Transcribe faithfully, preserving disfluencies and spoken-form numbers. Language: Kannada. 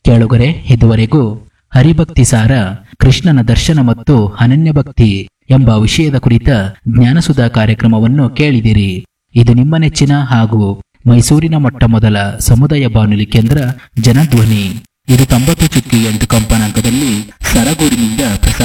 ಕೇಳುಗರೆ, ಇದುವರೆಗೂ ಹರಿಭಕ್ತಿ ಸಾರ ಕೃಷ್ಣನ ದರ್ಶನ ಮತ್ತು ಅನನ್ಯ ಭಕ್ತಿ ಎಂಬ ವಿಷಯದ ಕುರಿತ ಜ್ಞಾನಸುಧಾ ಕಾರ್ಯಕ್ರಮವನ್ನು ಕೇಳಿದಿರಿ. ಇದು ನಿಮ್ಮ ನೆಚ್ಚಿನ ಹಾಗೂ ಮೈಸೂರಿನ ಮೊಟ್ಟ ಮೊದಲ ಸಮುದಾಯ ಬಾನುಲಿ ಕೇಂದ್ರ ಜನಧ್ವನಿ. ಇದು ತೊಂಬತ್ತು ಚುಕ್ಕಿ ಎಂಟು ಕಂಪನಾಂಕದಲ್ಲಿ ಸರಗೂರಿನಿಂದ ಪ್ರಸಾರ